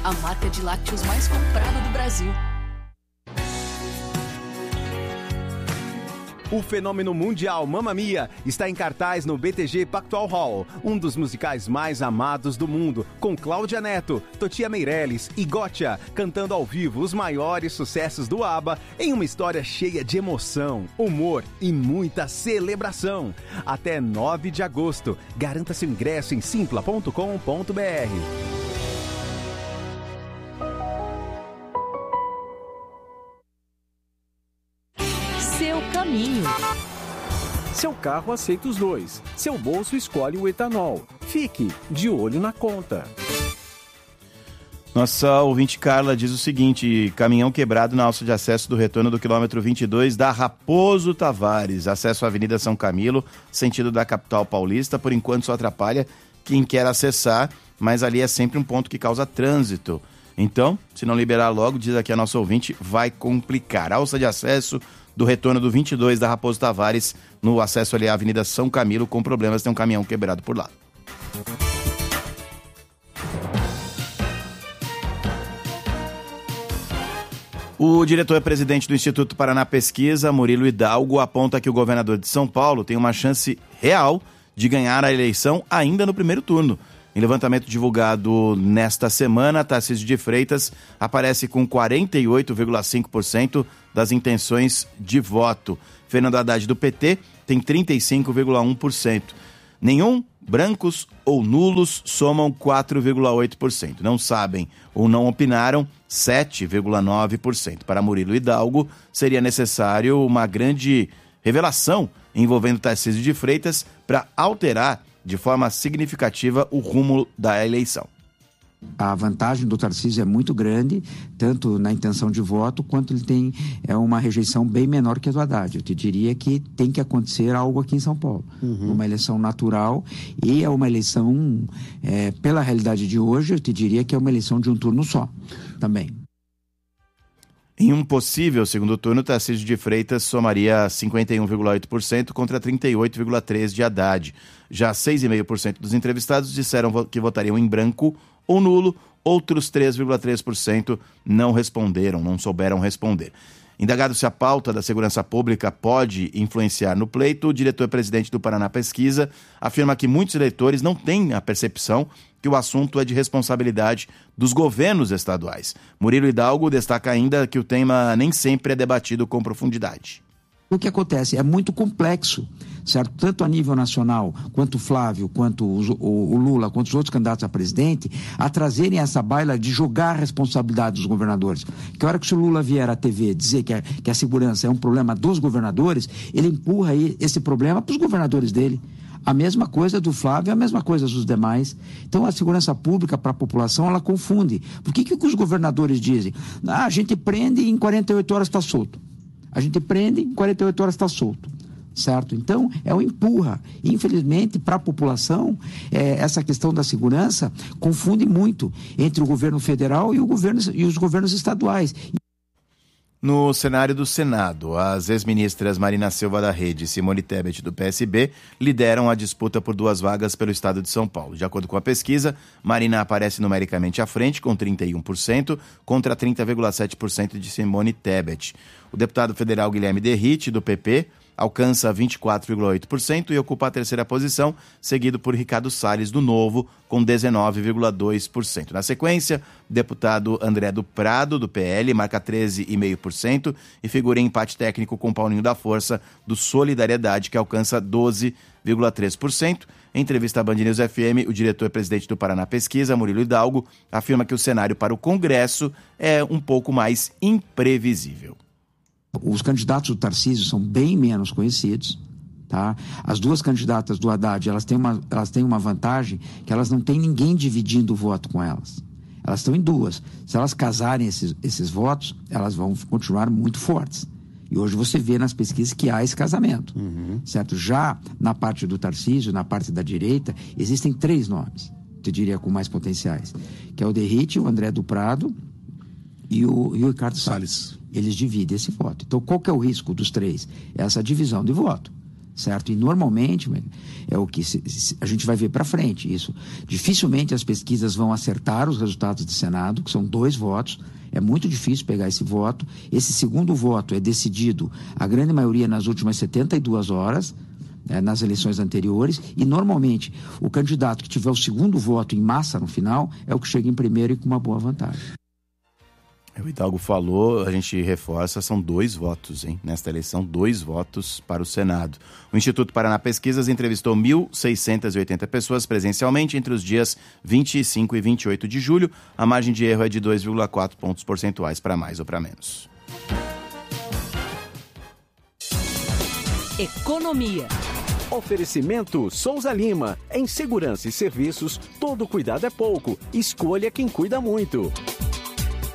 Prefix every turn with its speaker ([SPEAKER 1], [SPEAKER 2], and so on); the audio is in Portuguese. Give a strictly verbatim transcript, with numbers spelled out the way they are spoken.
[SPEAKER 1] a marca de lácteos mais comprada do Brasil.
[SPEAKER 2] O fenômeno mundial Mamma Mia está em cartaz no B T G Pactual Hall, um dos musicais mais amados do mundo, com Cláudia Neto, Totia Meirelles e Gotcha cantando ao vivo os maiores sucessos do ABBA em uma história cheia de emoção, humor e muita celebração. Até nove de agosto. Garanta seu ingresso em simpla ponto com ponto b r.
[SPEAKER 1] Seu caminho.
[SPEAKER 3] Seu carro aceita os dois. Seu bolso escolhe o etanol. Fique de olho na conta.
[SPEAKER 4] Nossa ouvinte Carla diz o seguinte: caminhão quebrado na alça de acesso do retorno do quilômetro vinte e dois da Raposo Tavares. Acesso à Avenida São Camilo, sentido da capital paulista. Por enquanto só atrapalha quem quer acessar, mas ali é sempre um ponto que causa trânsito. Então, se não liberar logo, diz aqui a nossa ouvinte, vai complicar. Alça de acesso do retorno do vinte e dois da Raposo Tavares, no acesso ali à Avenida São Camilo, com problemas, tem um caminhão quebrado por lá. O diretor-presidente do Instituto Paraná Pesquisa, Murilo Hidalgo, aponta que o governador de São Paulo tem uma chance real de ganhar a eleição ainda no primeiro turno. Em levantamento divulgado nesta semana, Tarcísio de Freitas aparece com quarenta e oito vírgula cinco por cento das intenções de voto. Fernando Haddad, do P T, tem trinta e cinco vírgula um por cento. Nenhum, brancos ou nulos somam quatro vírgula oito por cento. Não sabem ou não opinaram, sete vírgula nove por cento. Para Murilo Hidalgo, seria necessário uma grande revelação envolvendo Tarcísio de Freitas para alterar de forma significativa o rumo da eleição.
[SPEAKER 5] A vantagem do Tarcísio é muito grande, tanto na intenção de voto, quanto ele tem é, uma rejeição bem menor que a do Haddad. Eu te diria que tem que acontecer algo aqui em São Paulo. Uhum. Uma eleição natural e é uma eleição, é, pela realidade de hoje, eu te diria que é uma eleição de um turno só, também.
[SPEAKER 4] Em um possível segundo turno, Tarcísio de Freitas somaria cinquenta e um vírgula oito por cento contra trinta e oito vírgula três por cento de Haddad. Já seis vírgula cinco por cento dos entrevistados disseram que votariam em branco ou nulo, outros três vírgula três por cento não responderam, não souberam responder. Indagado se a pauta da segurança pública pode influenciar no pleito, o diretor-presidente do Paraná Pesquisa afirma que muitos eleitores não têm a percepção que o assunto é de responsabilidade dos governos estaduais. Murilo Hidalgo destaca ainda que o tema nem sempre é debatido com profundidade.
[SPEAKER 5] O que acontece é muito complexo, certo? Tanto a nível nacional, quanto o Flávio, quanto o, o, o Lula, quanto os outros candidatos a presidente, a trazerem essa baila de jogar a responsabilidade dos governadores. Que a hora que o Lula vier à T V dizer que a, que a segurança é um problema dos governadores, ele empurra aí esse problema para os governadores dele. A mesma coisa do Flávio, a mesma coisa dos demais. Então, a segurança pública para a população, ela confunde. Por que, que os governadores dizem? Ah, a gente prende e em quarenta e oito horas está solto. A gente prende e em quarenta e oito horas está solto. Certo? Então, é um empurra. Infelizmente, para a população, é, essa questão da segurança confunde muito entre o governo federal e, o governo, e os governos estaduais.
[SPEAKER 4] No cenário do Senado, as ex-ministras Marina Silva da Rede e Simone Tebet do P S B lideram a disputa por duas vagas pelo estado de São Paulo. De acordo com a pesquisa, Marina aparece numericamente à frente, com trinta e um por cento, contra trinta vírgula sete por cento de Simone Tebet. O deputado federal Guilherme Derrite, do P P, alcança vinte e quatro vírgula oito por cento e ocupa a terceira posição, seguido por Ricardo Salles, do Novo, com dezenove vírgula dois por cento. Na sequência, o deputado André do Prado, do P L, marca treze vírgula cinco por cento e figura em empate técnico com Paulinho da Força, do Solidariedade, que alcança doze vírgula três por cento. Em entrevista à Band News F M, o diretor-presidente do Paraná Pesquisa, Murilo Hidalgo, afirma que o cenário para o Congresso é um pouco mais imprevisível.
[SPEAKER 5] Os candidatos do Tarcísio são bem menos conhecidos, tá? As duas candidatas do Haddad, elas têm uma, elas têm uma vantagem que elas não têm ninguém dividindo o voto com elas. Elas estão em duas. Se elas casarem esses, esses votos, elas vão continuar muito fortes. E hoje você vê nas pesquisas que há esse casamento, uhum. certo? Já na parte do Tarcísio, na parte da direita, existem três nomes, eu diria, com mais potenciais, que é o Derrite, o André do Prado e o, e o Ricardo Salles. Eles dividem esse voto. Então, qual que é o risco dos três? Essa divisão de voto, certo? E normalmente é o que se, se, a gente vai ver para frente isso. Dificilmente as pesquisas vão acertar os resultados do Senado, que são dois votos. É muito difícil pegar esse voto. Esse segundo voto é decidido, a grande maioria, nas últimas setenta e duas horas, né, nas eleições anteriores, e normalmente o candidato que tiver o segundo voto em massa no final é o que chega em primeiro e com uma boa vantagem.
[SPEAKER 4] O Hidalgo falou, a gente reforça, são dois votos, hein? Nesta eleição, dois votos para o Senado. O Instituto Paraná Pesquisas entrevistou mil seiscentas e oitenta pessoas presencialmente entre os dias vinte e cinco e vinte e oito de julho. A margem de erro é de dois vírgula quatro pontos percentuais para mais ou para menos.
[SPEAKER 1] Economia.
[SPEAKER 3] Oferecimento Souza Lima. Em segurança e serviços, todo cuidado é pouco. Escolha quem cuida muito.